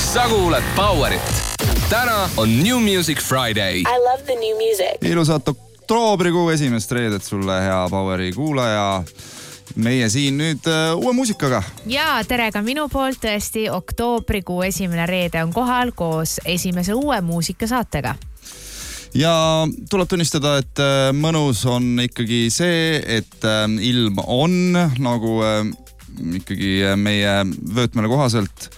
sa kuuled Powerit. Täna on New Music Friday. I love the new music. Ilusat oktoobrikuu esimest reedet sulle, hea Poweri kuulaja. Meie siin nüüd uue muusikaga. Ja tere ka minu poolt, tõesti oktoobrikuu esimene reede on kohal koos esimese uue muusikasaatega. Ja tuleb tunnistada, et mõnus on ikkagi see, et ilm on nagu ikkagi meie vöötmele kohaselt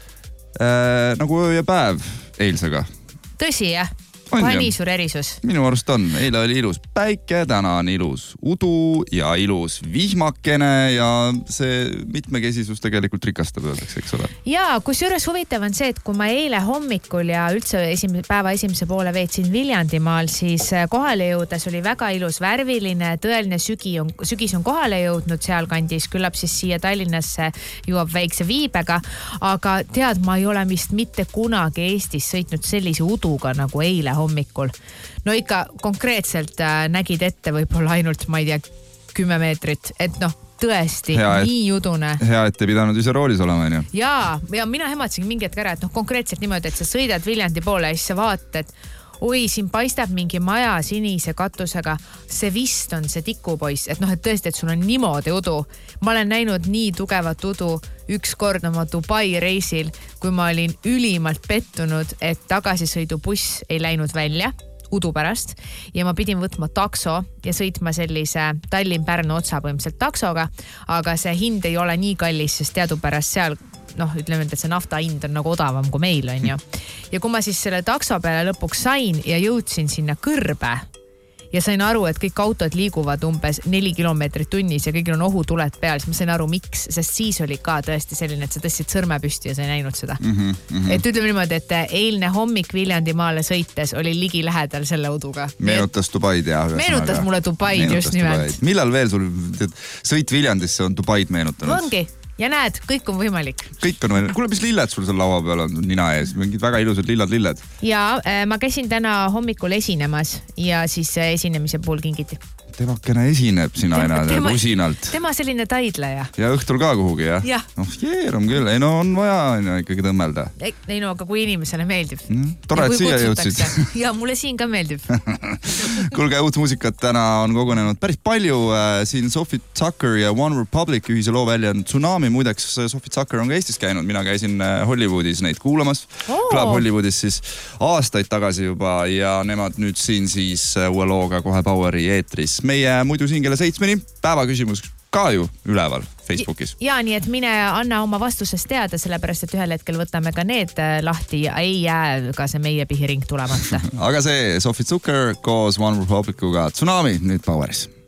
nagu öö ja päev eilsega. Tõsi, jah? Kohe nii suur erisus. Minu arust on. Eile oli ilus päike, täna on ilus udu ja ilus vihmakene ja see mitmekesisus tegelikult rikastab öeldakse, eks ole. Ja kusjuures huvitav on see, et kui ma eile hommikul ja üldse päeva esimese poole veetsin Viljandimaal, siis kohale jõudes oli väga ilus värviline, tõeline sügis on kohale jõudnud seal kandis, küllap siis siia Tallinnasse jõuab väikse viibega, aga tead, ma ei ole vist mitte kunagi Eestis sõitnud sellise uduga nagu eile hommikul. No ikka konkreetselt nägid ette võib-olla ainult, ma ei tea, 10 meetrit, et tõesti nii udune. Hea, et ei pidanud ise roolis olema, on ju? Ja mina hematasin mingi hetk ära, et konkreetselt niimoodi, et sa sõidad Viljandi poole ja siis sa vaatad, oi, siin paistab mingi maja sinise katusega. See vist on see tikupoiss, et et tõesti, et sul on niimoodi udu. Ma olen näinud nii tugevat udu üks kord oma Dubai reisil, kui ma olin ülimalt pettunud, et tagasisõidubuss ei läinud välja udu pärast ja ma pidin võtma takso ja sõitma sellise Tallinn-Pärnu otsa põhimõtteliselt taksoga, aga see hind ei ole nii kallis, sest teadupärast seal ütleme, et see nafta hind on nagu odavam kui meil, on ju. Ja kui ma siis selle takso peale lõpuks sain ja jõudsin sinna kõrbe ja sain aru, et kõik autod liiguvad umbes 4 kilomeetrit tunnis ja kõigil on ohutuled peal, siis ma sain aru, miks, sest siis oli ka tõesti selline, et sa tõstsid sõrme püsti ja sa ei näinud seda. Et ütleme niimoodi, et eilne hommik Viljandimaale sõites oli ligi lähedal selle uduga. Meenutas Dubaid, jah. Meenutas mulle Dubaid just nimelt. Millal veel sul sõit Viljandisse on Dubaid meenutanud? Ongi. Ja näed, kõik on võimalik. Kõik on võimalik. Kuule, mis lilled sul seal laua peal on nina ees? Mingid väga ilusad lilled. Ja ma käisin täna hommikul esinemas ja siis esinemise puhul kingiti. Temakene esineb sina aina rusinalt. Tema selline taidleja. Ja õhtul ka kuhugi, jah? Jah. Jeerum küll. Ei, on vaja ikkagi tõmmelda. Ei, aga kui inimesele meeldib. Tore, et siia jõudsid. Ja mulle siin ka meeldib. Kuulge, uut muusikat täna on kogunenud päris palju. Siin Sophie Tucker ja One Republic ühise loo välja on Tsunami. Muideks Sophie Tucker on ka Eestis käinud. Mina käisin Hollywoodis neid kuulamas. Club Hollywoodis siis aastaid tagasi juba ja nemad nüüd siin siis uue looga kohe Poweri eetris. Meie muidu siin kella 7 päevaküsimus ka ju üleval Facebookis. Ja nii, et mine anna oma vastusest teada, sellepärast, et ühel hetkel võtame ka need lahti ja ei jää ka see meie pihiring tulemata. Aga see Sophie Tucker koos One Republicuga Tsunami nüüd Poweris.